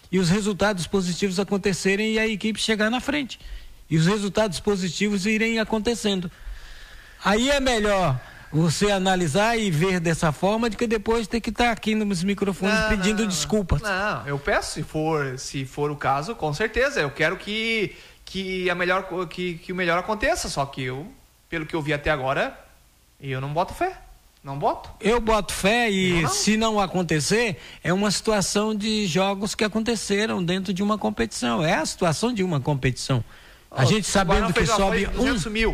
e os resultados positivos acontecerem e a equipe chegar na frente. E os resultados positivos irem acontecendo. Aí é melhor você analisar e ver dessa forma do que depois ter que estar aqui nos microfones pedindo desculpas. Não, eu peço, se for o caso, com certeza. Eu quero que o melhor aconteça, só que pelo que eu vi até agora, eu não boto fé. Não boto? Eu boto fé e se não acontecer, é uma situação de jogos que aconteceram dentro de uma competição. É a situação de uma competição. A gente sabendo que sobe 200 mil.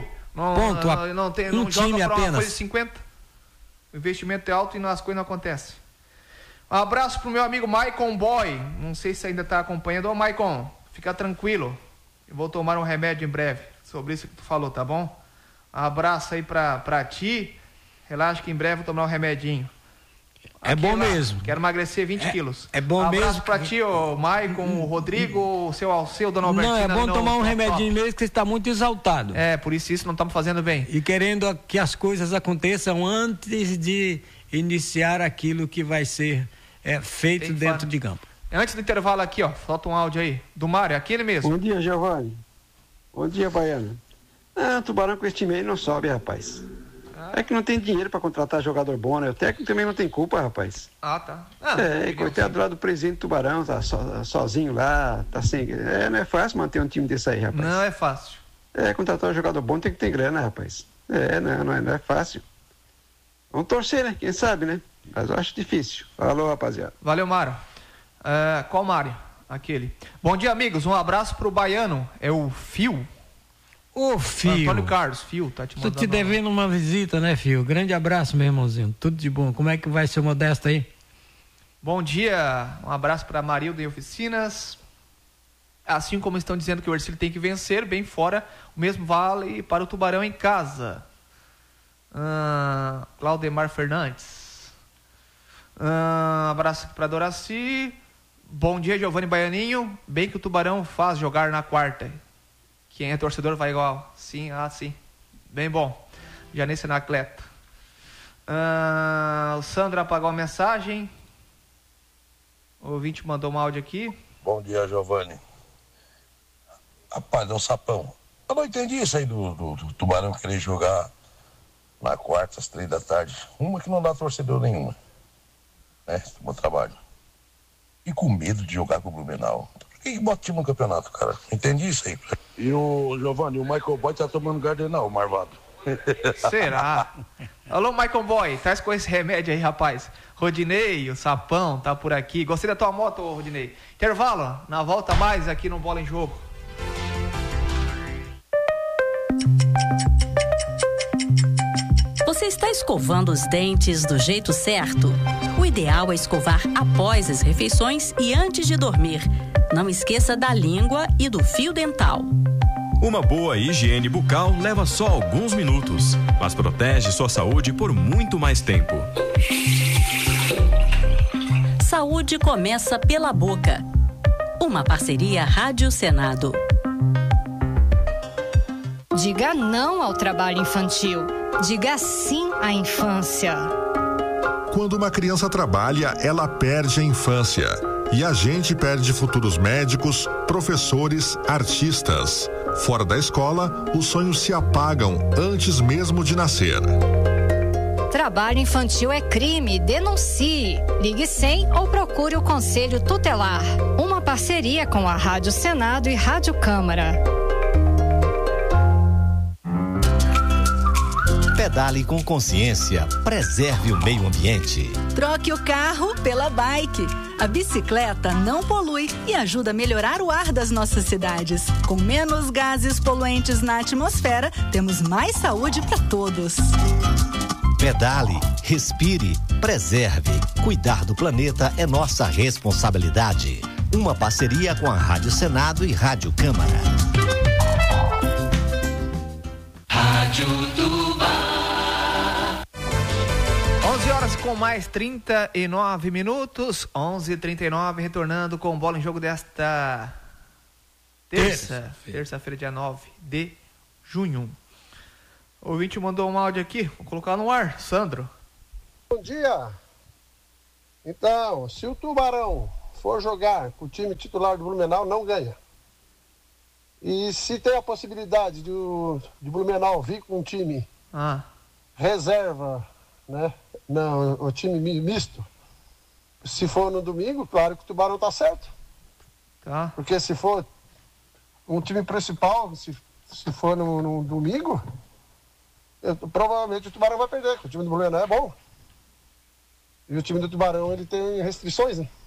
Não time apenas. Coisa de 50. O investimento é alto e as coisas não acontecem. Um abraço pro meu amigo Maicon Boy. Não sei se ainda está acompanhando. Ô Maicon, fica tranquilo. Eu vou tomar um remédio em breve. Sobre isso que tu falou, tá bom? Um abraço aí pra ti. Relaxa que em breve vou tomar um remedinho. É bom mesmo. Quero emagrecer 20 quilos. É bom mesmo. Abraço pra ti, ô Maicon, o Rodrigo, o seu Alceu, dona Albertina. Não, é bom tomar um remedinho mesmo, que você está muito exaltado. Por isso não estamos fazendo bem. E querendo que as coisas aconteçam antes de iniciar aquilo que vai ser feito dentro de campo. Antes do intervalo aqui, solta um áudio aí, do Mário, é aquele mesmo. Bom dia, Giovanni. Bom dia, Baiano. Tubarão com este meio não sobe, rapaz. É que não tem dinheiro para contratar jogador bom, né? O técnico também não tem culpa, rapaz. Tá. Coitado lá do presidente do Tubarão, tá sozinho lá, tá sem... não é fácil manter um time desse aí, rapaz. Não é fácil. Contratar um jogador bom tem que ter grana, rapaz. Não é fácil. Vamos torcer, né? Quem sabe, né? Mas eu acho difícil. Falou, rapaziada. Valeu, Mário. Qual Mário? Aquele. Bom dia, amigos. Um abraço pro Baiano. É o Fio. Ô, Fio. Antônio Carlos, Fio, tá te mandando. Tô te devendo uma visita, né, Fio? Grande abraço, meu irmãozinho. Tudo de bom. Como é que vai ser o Modesto aí? Bom dia. Um abraço para Marilda em Oficinas. Assim como estão dizendo que o Ercílio tem que vencer, bem fora, o mesmo vale para o Tubarão em casa. Claudemar Fernandes. Abraço para Doraci. Bom dia, Giovanni Baianinho. Bem que o Tubarão faz jogar na quarta. Quem é torcedor vai igual. Sim, sim. Bem bom. Janice Anacleto. O Sandro apagou a mensagem. O ouvinte mandou um áudio aqui. Bom dia, Giovanni. Rapaz, é um sapão. Eu não entendi isso aí do Tubarão querer jogar na quarta, às 3 da tarde. Uma que não dá torcedor nenhuma. Bom trabalho. E com medo de jogar com o Blumenau. Por que bota time no campeonato, cara? Entendi isso aí. E o Giovanni, o Michael Boy tá tomando Gardenal, marvado. Será? Alô, Michael Boy, traz com esse remédio aí, rapaz. Rodinei, o Sapão, tá por aqui. Gostei da tua moto, Rodinei. Intervalo, na volta mais aqui no Bola em Jogo. Você está escovando os dentes do jeito certo? O ideal é escovar após as refeições e antes de dormir. Não esqueça da língua e do fio dental. Uma boa higiene bucal leva só alguns minutos, mas protege sua saúde por muito mais tempo. Saúde começa pela boca. Uma parceria Rádio Senado. Diga não ao trabalho infantil. Diga sim à infância. Quando uma criança trabalha, ela perde a infância. E a gente perde futuros médicos, professores, artistas. Fora da escola, os sonhos se apagam antes mesmo de nascer. Trabalho infantil é crime. Denuncie. Ligue 100 ou procure o Conselho Tutelar. Uma parceria com a Rádio Senado e Rádio Câmara. Pedale com consciência, preserve o meio ambiente. Troque o carro pela bike. A bicicleta não polui e ajuda a melhorar o ar das nossas cidades. Com menos gases poluentes na atmosfera, temos mais saúde para todos. Pedale, respire, preserve. Cuidar do planeta é nossa responsabilidade. Uma parceria com a Rádio Senado e Rádio Câmara. Rádio Tubarão. 11 horas com mais 39 minutos. 11h39, retornando com Bola em Jogo desta terça-feira, dia 9 de junho. O ouvinte mandou um áudio aqui, vou colocar no ar. Sandro. Bom dia. Então, se o Tubarão for jogar com o time titular do Blumenau, não ganha. E se tem a possibilidade de Blumenau vir com um time reserva, né? Não, o time misto, se for no domingo, claro que o Tubarão tá certo. Tá. Porque se for um time principal, se for no domingo, provavelmente o Tubarão vai perder, porque o time do Blumenau é bom. E o time do Tubarão, ele tem restrições, né?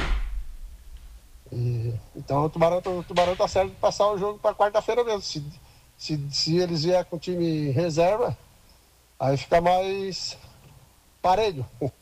Então o Tubarão tá certo de passar o jogo para quarta-feira mesmo. Se eles vierem com o time reserva, aí fica mais parelho.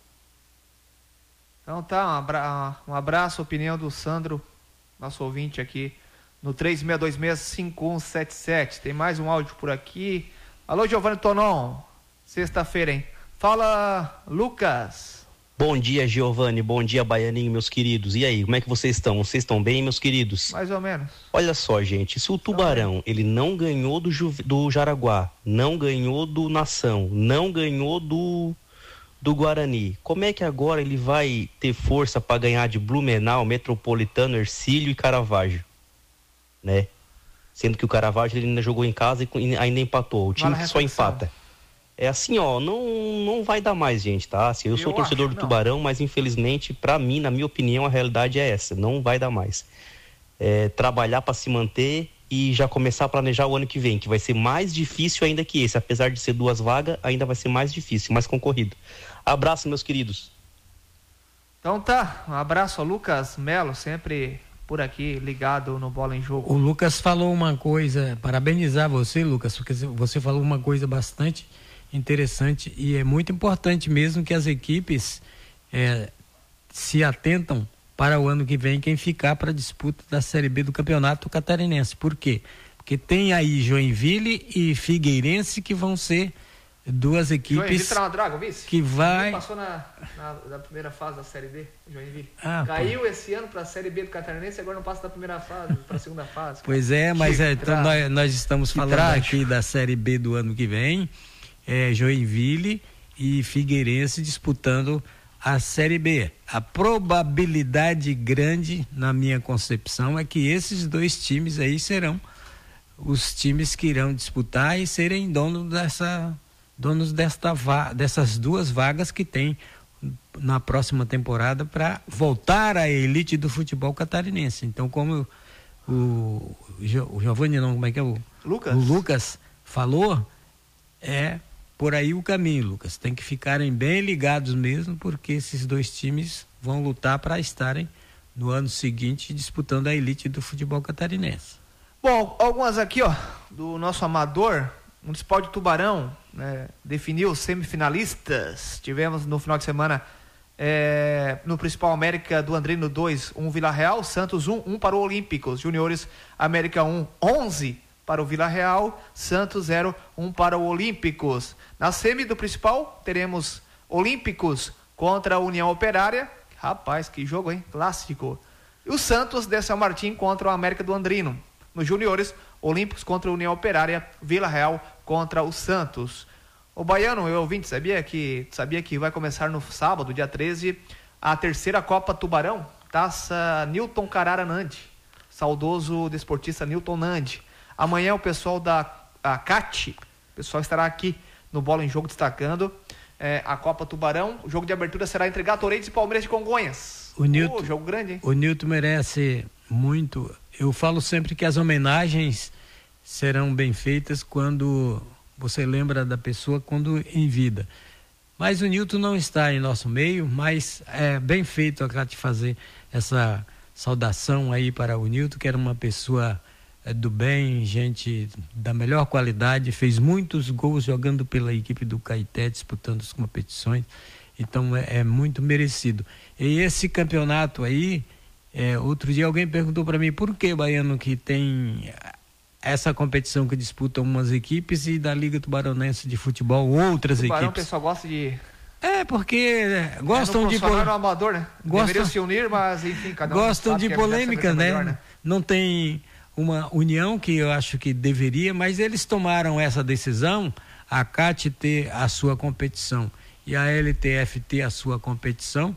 Então tá, um abraço, opinião do Sandro, nosso ouvinte aqui, no 36265177. Tem mais um áudio por aqui. Alô, Giovanni Tonon, sexta-feira, hein? Fala, Lucas. Bom dia, Giovanni, bom dia, Baianinho, meus queridos. E aí, como é que vocês estão? Vocês estão bem, meus queridos? Mais ou menos. Olha só, gente, se o Tubarão, ele não ganhou do Jaraguá, não ganhou do Nação, não ganhou do Guarani, como é que agora ele vai ter força para ganhar de Blumenau, Metropolitano, Hercílio e Caravaggio, né? Sendo que o Caravaggio ele ainda jogou em casa e ainda empatou, o time que só empata. É assim, ó, não vai dar mais, gente, tá? Assim, eu sou torcedor do Tubarão, mas infelizmente, pra mim, na minha opinião, a realidade é essa, não vai dar mais. Trabalhar para se manter e já começar a planejar o ano que vem, que vai ser mais difícil ainda que esse, apesar de ser 2 vagas, ainda vai ser mais difícil, mais concorrido. Abraço, meus queridos. Então tá, um abraço ao Lucas Melo, sempre por aqui, ligado no Bola em Jogo. O Lucas falou uma coisa, parabenizar você, Lucas, porque você falou uma coisa bastante interessante e é muito importante mesmo que as equipes se atentam para o ano que vem quem ficar para a disputa da Série B do Campeonato Catarinense. Por quê? Porque tem aí Joinville e Figueirense que vão ser 2 equipes Joinville tá na draga, vice? Que vai... Passou na primeira fase da Série B, Joinville. Caiu esse ano para a Série B do Catarinense e agora não passa da primeira fase para a segunda fase. Pois é, mas então nós estamos falando aqui da Série B do ano que vem. Joinville e Figueirense disputando a Série B. A probabilidade grande, na minha concepção, é que esses 2 times aí serão os times que irão disputar e serem donos dessas 2 vagas que tem na próxima temporada para voltar à elite do futebol catarinense. Então, como o Giovanni, como é que é o Lucas falou, por aí o caminho, Lucas. Tem que ficarem bem ligados mesmo, porque esses 2 times vão lutar para estarem no ano seguinte disputando a elite do futebol catarinense. Bom, algumas aqui, ó, do nosso amador, Municipal de Tubarão, né, definiu os semifinalistas. Tivemos no final de semana no Principal América do Andrino 2, 1 Vila Real, Santos 1 para o Olímpicos, Juniores América 1, 11 para o Vila Real, Santos 0, 1 para o Olímpicos. Na semi do Principal, teremos Olímpicos contra a União Operária. Rapaz, que jogo, hein? Clássico. E o Santos de São Martim contra o América do Andrino. Nos Juniores, Olímpicos contra a União Operária, Vila Real contra o Santos. O Baiano, eu ouvinte, sabia que vai começar no sábado, dia 13, a 3ª Copa Tubarão, Taça Newton Carara Nandi. Saudoso desportista Newton Nandi. Amanhã o pessoal da CAT, o pessoal estará aqui no Bola em Jogo destacando a Copa Tubarão. O jogo de abertura será entre Gatorade e Palmeiras de Congonhas. Jogo grande, hein? O Newton merece muito. Eu falo sempre que as homenagens serão bem feitas quando você lembra da pessoa quando em vida. Mas o Newton não está em nosso meio, mas é bem feito a CAT fazer essa saudação aí para o Newton, que era uma pessoa do bem, gente da melhor qualidade, fez muitos gols jogando pela equipe do Caeté, disputando as competições, então é muito merecido. E esse campeonato aí, outro dia alguém perguntou para mim, por que, Baiano, que tem essa competição que disputam umas equipes e da Liga Tubaronense de Futebol outras equipes? O pessoal gosta de... porque gostam de... No amador, né? Deveriam se unir, mas enfim, cada um gostam de polêmica, né? Melhor, né? Não tem uma união, que eu acho que deveria, mas eles tomaram essa decisão, a CAT ter a sua competição e a LTF ter a sua competição,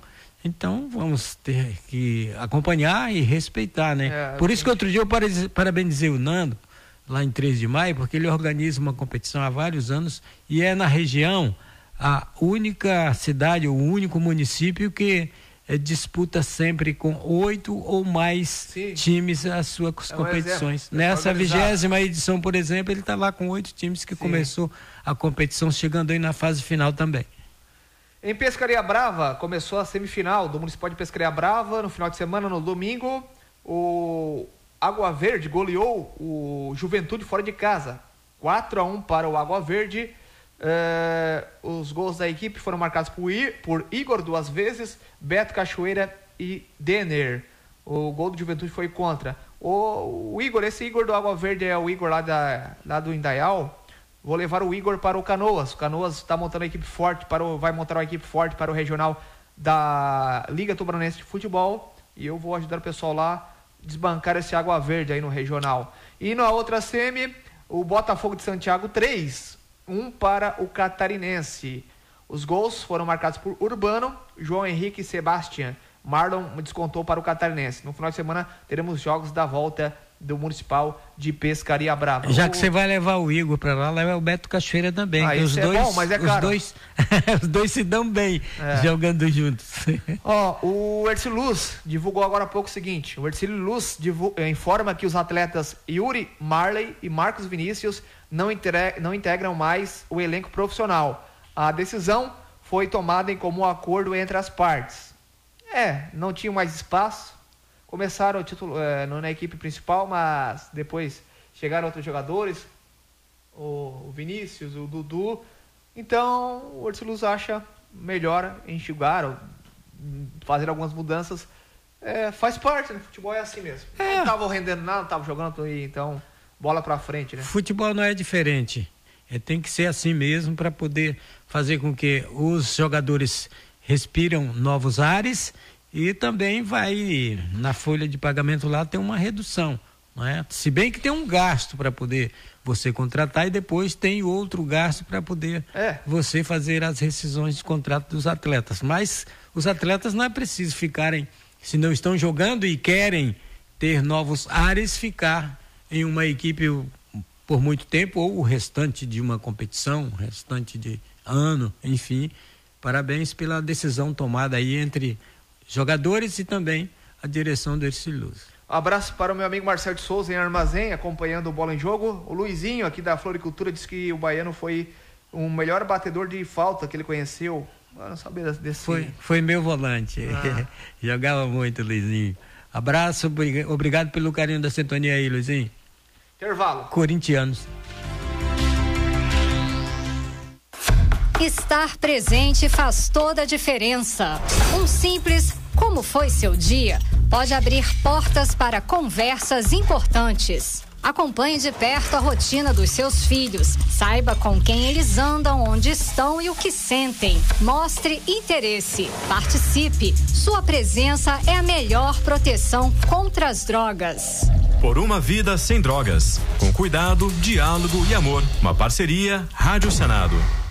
Então vamos ter que acompanhar e respeitar, né? Por isso que outro dia eu parabenizei o Nando, lá em 3 de maio, porque ele organiza uma competição há vários anos e é na região a única cidade, o único município que disputa sempre com 8 ou mais times as suas competições. Nessa 20ª edição, por exemplo, ele está lá com 8 times que começou a competição, chegando aí na fase final também. Em Pescaria Brava, começou a semifinal do Municipal de Pescaria Brava. No final de semana, no domingo, o Água Verde goleou o Juventude fora de casa. 4-1 para o Água Verde. Os gols da equipe foram marcados por Igor 2 vezes, Beto Cachoeira e Denner. O gol do Juventude foi contra. O Igor, esse Igor do Água Verde é o Igor lá do Indaial. Vou levar o Igor para o Canoas. O Canoas está montando uma equipe forte, vai montar uma equipe forte para o regional da Liga Tubaronense de Futebol. E eu vou ajudar o pessoal lá a desbancar esse Água Verde aí no regional. E na outra semi, o Botafogo de Santiago 3-1 para o Catarinense. Os gols foram marcados por Urbano, João Henrique e Sebastião. Marlon descontou para o Catarinense. No final de semana teremos jogos da volta do Municipal de Pescaria Brava. Já que você vai levar o Igor para lá, leva o Beto Cachoeira também. Os dois, bom, mas é caro. Os dois se dão bem jogando juntos. O Ercílio Luz divulgou agora há pouco o seguinte: o Ercílio Luz informa que os atletas Yuri, Marley e Marcos Vinícius não integram mais o elenco profissional. A decisão foi tomada em comum acordo entre as partes. Não tinha mais espaço. Começaram na equipe principal, mas depois chegaram outros jogadores, o Vinícius, o Dudu. Então o Ercílio Luz acha melhor enxugar ou fazer algumas mudanças. Faz parte, né? Futebol é assim mesmo. Não estavam rendendo nada, não estavam jogando, então bola pra frente, né? Futebol não é diferente. Tem que ser assim mesmo para poder fazer com que os jogadores respiram novos ares. E também vai, na folha de pagamento lá, tem uma redução, não é? Se bem que tem um gasto para poder você contratar e depois tem outro gasto para poder você fazer as rescisões de contrato dos atletas. Mas os atletas não é preciso ficarem, se não estão jogando e querem ter novos ares, ficar em uma equipe por muito tempo ou o restante de uma competição, o restante de ano, enfim. Parabéns pela decisão tomada aí entre jogadores e também a direção do Ercílio Luz. Abraço para o meu amigo Marcelo de Souza em Armazém, acompanhando o Bola em Jogo. O Luizinho aqui da Floricultura disse que o baiano foi o melhor batedor de falta que ele conheceu. Eu não sabia desse... Foi meu volante. Jogava muito, Luizinho. Abraço, obrigado pelo carinho da sintonia aí, Luizinho. Intervalo. Corintianos. Estar presente faz toda a diferença. Um simples "como foi seu dia" pode abrir portas para conversas importantes. Acompanhe de perto a rotina dos seus filhos. Saiba com quem eles andam, onde estão e o que sentem. Mostre interesse. Participe. Sua presença é a melhor proteção contra as drogas. Por uma vida sem drogas. Com cuidado, diálogo e amor. Uma parceria Rádio Senado.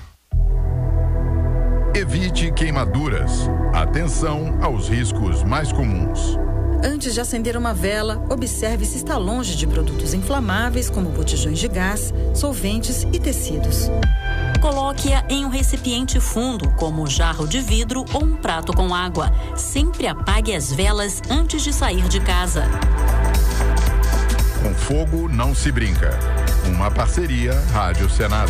Evite queimaduras. Atenção aos riscos mais comuns. Antes de acender uma vela, observe se está longe de produtos inflamáveis como botijões de gás, solventes e tecidos. Coloque-a em um recipiente fundo, como um jarro de vidro ou um prato com água. Sempre apague as velas antes de sair de casa. Com fogo não se brinca. Uma parceria Rádio Senado.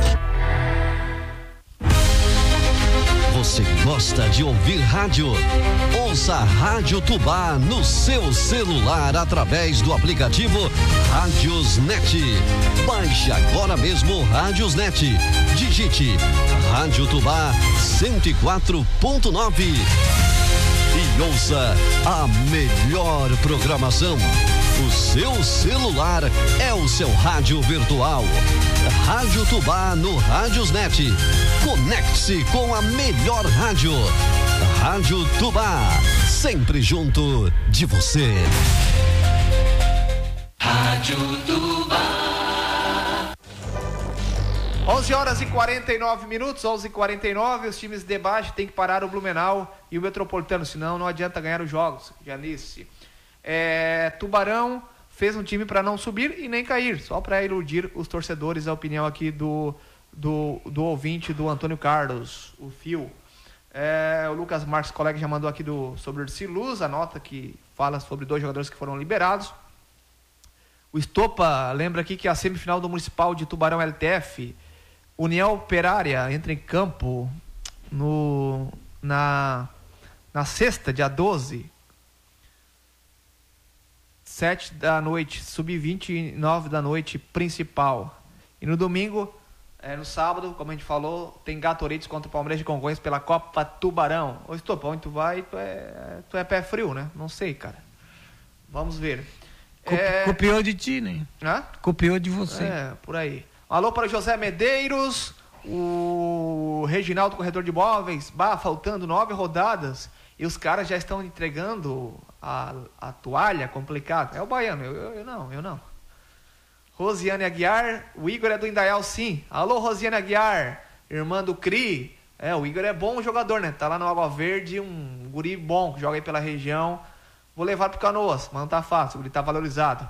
Você gosta de ouvir rádio? Ouça a Rádio Tubá no seu celular através do aplicativo Rádiosnet. Baixe agora mesmo o Rádiosnet. Digite Rádio Tubá 104.9 e ouça a melhor programação. O seu celular é o seu rádio virtual. Rádio Tubá no Rádiosnet. Conecte-se com a melhor rádio. Rádio Tubá, sempre junto de você. Rádio Tubá. 11h49, 11h49, os times de baixo tem que parar o Blumenau e o Metropolitano, senão não adianta ganhar os jogos, Janice. Tubarão fez um time para não subir e nem cair, só para iludir os torcedores, a opinião aqui do ouvinte, do Antônio Carlos, o Fio. O Lucas Marques, colega, já mandou aqui sobre o Siluz, a nota que fala sobre 2 jogadores que foram liberados. O Estopa lembra aqui que a semifinal do Municipal de Tubarão LTF, União Operária entra em campo na sexta, dia 12, 7 da noite, sub-20, 9 da noite, principal. E no domingo, no sábado, como a gente falou, tem Gatorides contra o Palmeiras de Congonhas pela Copa Tubarão. Ô Estopa, onde tu vai, tu é pé frio, né? Não sei, cara. Vamos ver. Copiou de ti, né? Hã? Copiou de você. Por aí. Alô para o José Medeiros, o Reginaldo, corredor de imóveis. Faltando 9 rodadas e os caras já estão entregando a toalha, complicado. É o baiano, eu não. Rosiane Aguiar, o Igor é do Indaial, sim. Alô, Rosiane Aguiar, irmã do Cri. O Igor é bom jogador, né? Tá lá no Água Verde, um guri bom, que joga aí pela região. Vou levar pro Canoas, mas não tá fácil, o guri tá valorizado.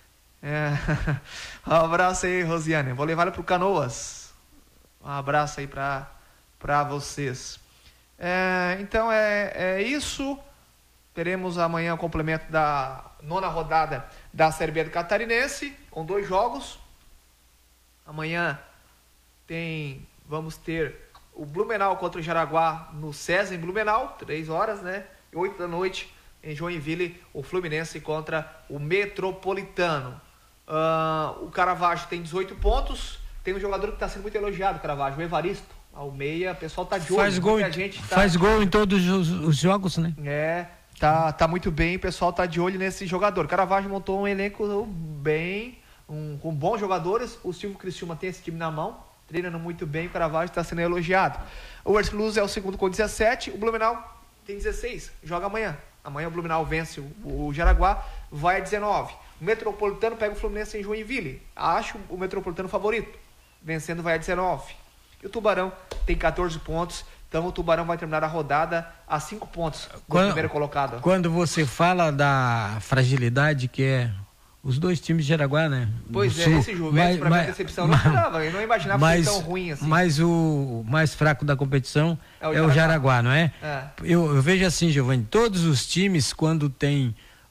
Um abraço aí, Rosiane. Vou levar ele pro Canoas. Um abraço aí pra vocês. Então é isso. Teremos amanhã o complemento da 9ª rodada da Série B do Catarinense, com 2 jogos. Amanhã vamos ter o Blumenau contra o Jaraguá no César, em Blumenau, 3 horas, né? E 8 da noite, em Joinville, o Fluminense contra o Metropolitano. O Caravaggio tem 18 pontos. Tem um jogador que está sendo muito elogiado, Caravaggio, o Evaristo. Ao meia, o pessoal tá de olho. Faz gol em todos os jogos, né? Tá muito bem, o pessoal tá de olho nesse jogador. Caravaggio montou um elenco bem, com bons jogadores. O Silvio Criciúma tem esse time na mão, treinando muito bem, o Caravaggio está sendo elogiado. O Erciluz é o segundo com 17, o Blumenau tem 16, joga amanhã. Amanhã o Blumenau vence o Jaraguá, vai a 19. O Metropolitano pega o Fluminense em Joinville. Acho o Metropolitano favorito. Vencendo vai a 19. E o Tubarão tem 14 pontos. Então o Tubarão vai terminar a rodada a 5 pontos do primeiro colocado. Quando você fala da fragilidade que é os 2 times de Jaraguá, né? Pois esse Juventus para mim a decepção não esperava. Eu não imaginava ser tão ruim assim. Mas o mais fraco da competição é o Jaraguá, não é? Eu vejo assim, Giovanni, todos os times quando tem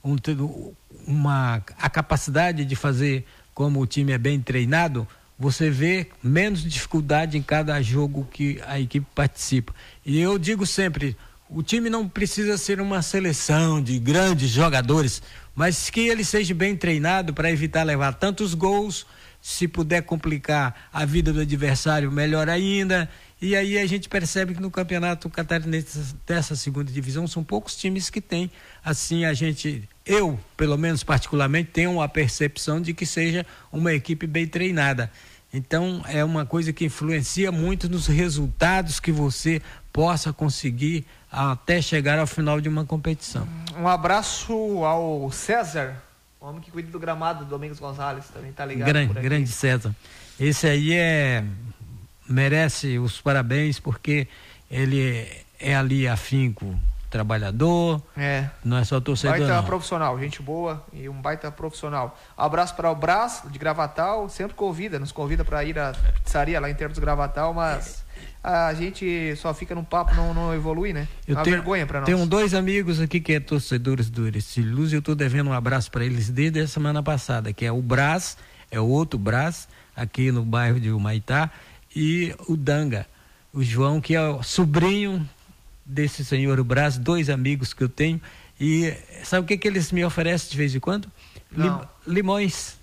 a capacidade de fazer, como o time é bem treinado, você vê menos dificuldade em cada jogo que a equipe participa. E eu digo sempre, o time não precisa ser uma seleção de grandes jogadores, mas que ele seja bem treinado para evitar levar tantos gols. Se puder complicar a vida do adversário, melhor ainda. E aí a gente percebe que no campeonato catarinense dessa 2ª divisão são poucos times que tem. Assim, eu, pelo menos particularmente, tenho a percepção de que seja uma equipe bem treinada. Então, é uma coisa que influencia muito nos resultados que você possa conseguir até chegar ao final de uma competição. Um abraço ao César, o homem que cuida do gramado, Domingos Gonzalez, também tá ligado por aqui. Grande César. Esse aí merece os parabéns, porque ele é ali afinco, trabalhador, não é só torcedor. Baita profissional, gente boa e um baita profissional. Abraço para o Brás de Gravatal, sempre nos convida para ir à pizzaria lá em Termos Gravatal, mas a gente só fica no papo, não evolui, né? Vergonha para nós. Tenho 2 amigos aqui que é torcedores do Erciluz e eu tô devendo um abraço para eles desde a semana passada, que é o Brás, é o outro Brás, aqui no bairro de Humaitá, e o Danga, o João, que é o sobrinho desse senhor Brás, 2 amigos que eu tenho. E sabe o que eles me oferecem de vez em quando? Limões.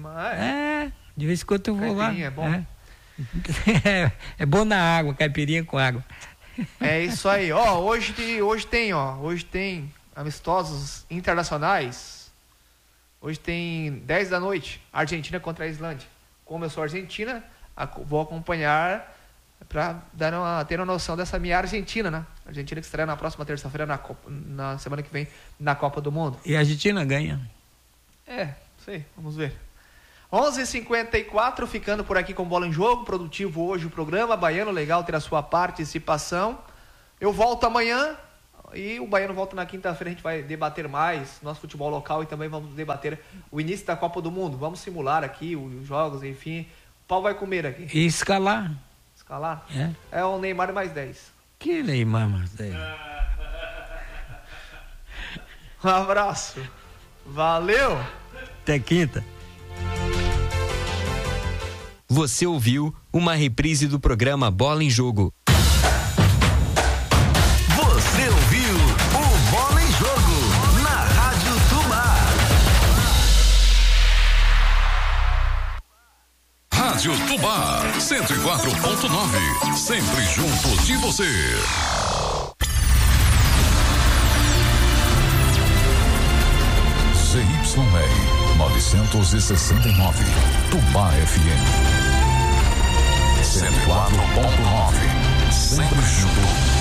De vez em quando eu vou lá. É bom. É bom na água, caipirinha com água. É isso aí. Hoje tem amistosos internacionais. Hoje tem 10 da noite, Argentina contra a Islândia. Como eu sou Argentina, vou acompanhar para ter uma noção dessa minha Argentina, né? A Argentina que estreia na próxima terça-feira na semana que vem na Copa do Mundo. E a Argentina ganha? Sei, vamos ver. 11h54, ficando por aqui com Bola em Jogo. Produtivo hoje o programa. Baiano, legal ter a sua participação. Eu volto amanhã e o Baiano volta na quinta-feira. A gente vai debater mais nosso futebol local e também vamos debater o início da Copa do Mundo. Vamos simular aqui os jogos, enfim. O pau vai comer aqui. E escalar. Escalar? É o Neymar mais 10. Que Neymar mais 10? Um abraço. Valeu. Até quinta. Você ouviu uma reprise do programa Bola em Jogo. Você ouviu o Bola em Jogo na Rádio Tubá. Rádio Tubá 104.9, sempre junto de você. ZYR 969, Tubá FM 104.9, sempre junto